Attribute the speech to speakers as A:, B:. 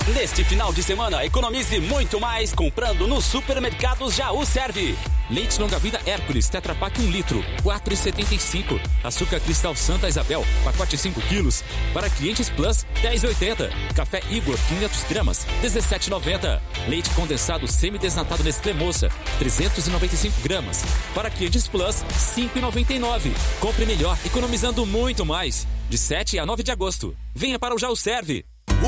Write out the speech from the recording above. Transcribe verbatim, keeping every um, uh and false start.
A: Neste final de semana, economize muito mais comprando no Supermercados Jaú Serve.
B: Leite longa-vida Hércules, Tetra Pak um litro, quatro reais e setenta e cinco centavos. Açúcar Cristal Santa Isabel, pacote cinco quilos. Para clientes Plus, dez reais e oitenta centavos. Café Igor, quinhentas gramas, dezessete reais e noventa centavos. Leite condensado semidesnatado Nestlé Moça, trezentas e noventa e cinco gramas. Para clientes Plus, cinco reais e noventa e nove centavos. Compre melhor, economizando muito mais. De sete a nove de agosto. Venha para o Jaú Serve.